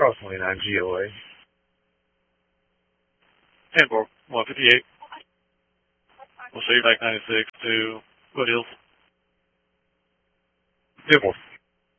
Charles 29 GOA. 10-4, 158. We'll show you back 96 to Foothills. 10-4.